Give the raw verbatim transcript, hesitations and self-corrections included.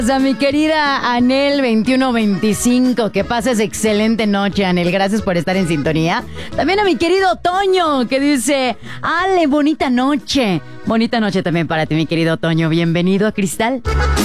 A mi querida Anel veintiuno veinticinco, que pases excelente noche, Anel, gracias por estar en sintonía. También a mi querido Toño, que dice, Ale, bonita noche. Bonita noche también para ti, mi querido Toño, bienvenido a Cristal.